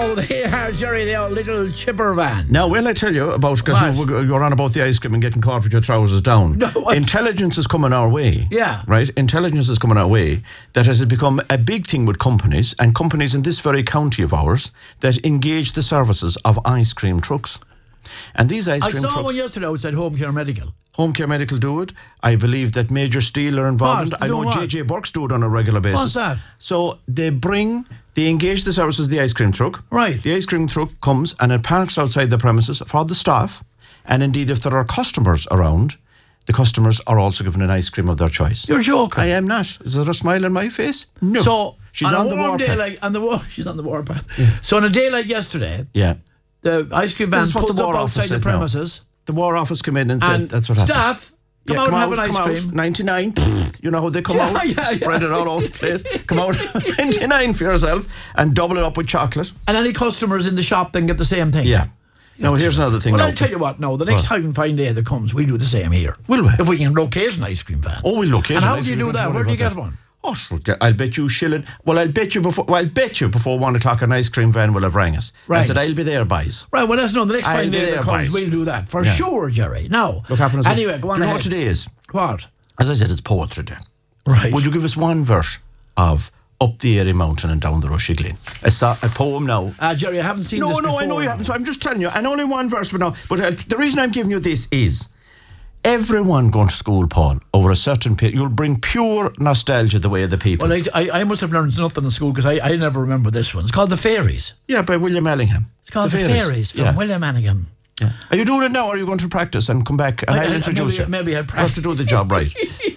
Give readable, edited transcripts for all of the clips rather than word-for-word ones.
Oh, they are, Jerry, the old little chipper van. Now, will I tell you about, because you're on about the ice cream and getting caught with your trousers down. No, intelligence is coming our way. Yeah. Right? Intelligence is coming our way that has become a big thing with companies, and companies in this very county of ours that engage the services of ice cream trucks. And these ice cream trucks... I saw one yesterday outside Home Care Medical. Home Care Medical do it. I believe that Major Steel are involved. I know JJ Burks do it on a regular basis. What's that? So they engage the services of the ice cream truck. Right. The ice cream truck comes and it parks outside the premises for the staff. And indeed, if there are customers around, the customers are also given an ice cream of their choice. You're joking. I am not. Is there a smile on my face? No. So she's on the warpath. She's on the warpath. Yeah. So on a day like yesterday, the ice cream van pulled up outside the premises. The War Office come in and said that's what happened. Staff, come out and have an ice cream. 99. You know how they come out? Spread it all over the place. Come out 99 for yourself and double it up with chocolate. And any customers in the shop then get the same thing. Yeah. Now, here's another thing. Well, I'll tell you what, the next time fine day that comes, we'll do the same here. Will we? If we can locate an ice cream van. Oh, we'll locate an ice cream van. And how do you do that? Where do you get one? Oh, sure. I'll bet you shilling. Well, I'll bet you before 1 o'clock an ice cream van will have rang us. Right. I said, I'll be there, boys. Right, well, that's the next fine day that comes, we'll do that. For sure, Jerry. Now, anyway, go on. Do you know what today is? What? As I said, it's Poetry Day. Right. Would you give us one verse of Up the Airy Mountain and Down the Rushy Glen? A poem now. Jerry, I haven't seen this before. No, I know you haven't, so I'm just telling you. And only one verse for now. But the reason I'm giving you this is everyone going to school, Paul, over a certain period, you'll bring pure nostalgia the way of the people. Well, I must have learned nothing in school because I never remember this one. It's called The Fairies. Yeah, by William Allingham. It's called The Fairies from William Allingham. Yeah. Are you doing it now or are you going to practice and come back and I'll introduce you? Maybe I'll practice. You have to do the job right.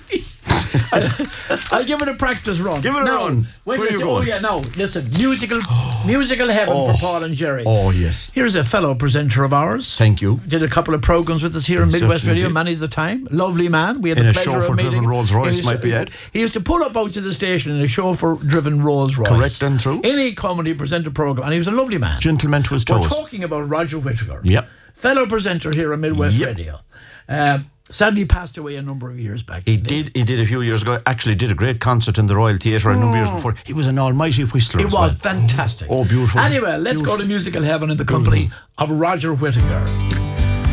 I'll give it a practice run. Give it a run. Where are you going? Oh, yeah, no. Listen, musical heaven for Paul and Jerry. Oh, yes. Here's a fellow presenter of ours. Thank you. Did a couple of programs with us here in Midwest Radio, many's the time. Lovely man. We had the pleasure of meeting. In a Rolls-Royce, might be it. He used to pull up out to the station in a chauffeur-driven Rolls-Royce. Correct and true. Any comedy presenter program, and he was a lovely man. Gentleman to his toes. We're talking about Roger Whittaker. Yep. Fellow presenter here on Midwest Radio. Sadly passed away a number of years back. He did a few years ago. Actually did a great concert in the Royal Theatre a number of years before. He was an almighty whistler. He was fantastic. Oh, beautiful. Anyway, let's go to musical heaven in the company of Roger Whittaker.